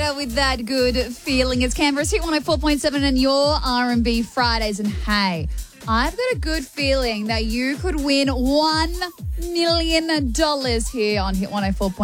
Shakira with that good feeling. It's Canberra's Hit 104.7 and your R&B Fridays. And hey, I've got a good feeling that you could win $1 million here on Hit 104.7.